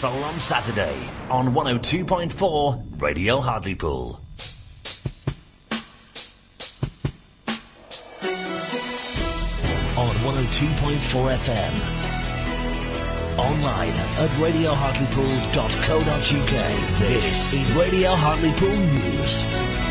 Soul on Saturday on 102.4 Radio Hartlepool. On 102.4 FM. Online at radiohartlepool.co.uk. This is Radio Hartlepool News.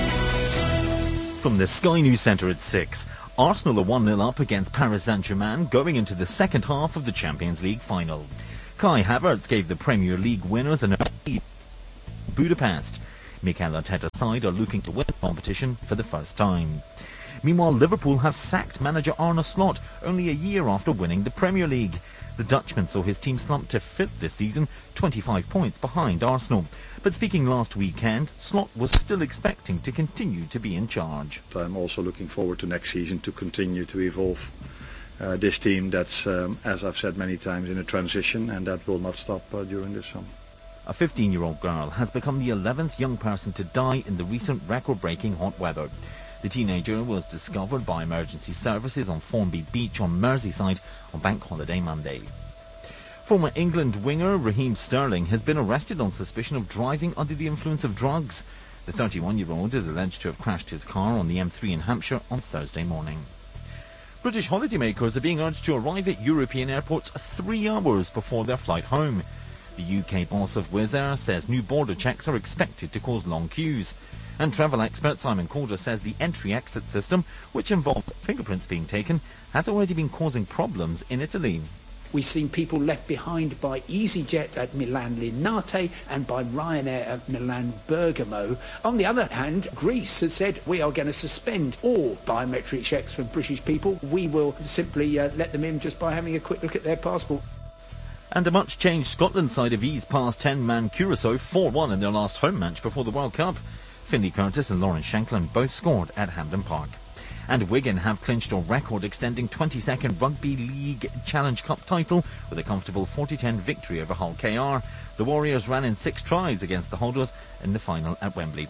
From the Sky News Centre at 6, Arsenal are 1-0 up against Paris Saint-Germain going into the second half of the Champions League final. Kai Havertz gave the Premier League winners an early Budapest. Mikel Arteta's side are looking to win the competition for the first time. Meanwhile, Liverpool have sacked manager Arne Slot only a year after winning the Premier League. The Dutchman saw his team slump to 5th this season, 25 points behind Arsenal. But speaking last weekend, Slot was still expecting to continue to be in charge. I'm also looking forward to next season to continue to evolve this team that's, as I've said many times, in a transition, and that will not stop during this summer. A 15-year-old girl has become the 11th young person to die in the recent record-breaking hot weather. The teenager was discovered by emergency services on Formby Beach on Merseyside on Bank Holiday Monday. Former England winger Raheem Sterling has been arrested on suspicion of driving under the influence of drugs. The 31-year-old is alleged to have crashed his car on the M3 in Hampshire on Thursday morning. British holidaymakers are being urged to arrive at European airports 3 hours before their flight home. The UK boss of Wizz Air says new border checks are expected to cause long queues. And travel expert Simon Calder says the entry-exit system, which involves fingerprints being taken, has already been causing problems in Italy. We've seen people left behind by EasyJet at Milan Linate and by Ryanair at Milan Bergamo. On the other hand, Greece has said we are going to suspend all biometric checks for British people. We will simply let them in just by having a quick look at their passport. And a much-changed Scotland side have eased past 10-man Curaçao 4-1 in their last home match before the World Cup. Finlay Curtis and Lawrence Shanklin both scored at Hampden Park. And Wigan have clinched a record-extending 22nd Rugby League Challenge Cup title with a comfortable 40-10 victory over Hull KR. The Warriors ran in 6 tries against the holders in the final at Wembley.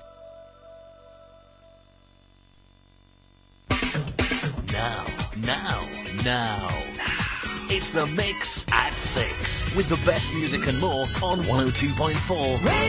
Now. It's The Mix at 6 with the best music and more on 102.4 Radio